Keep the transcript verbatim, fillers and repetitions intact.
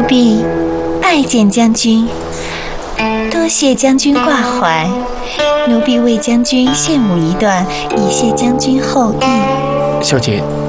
婢拜见将军，多谢将军挂怀，奴婢为将军献舞一段，以谢将军厚意。 小姐，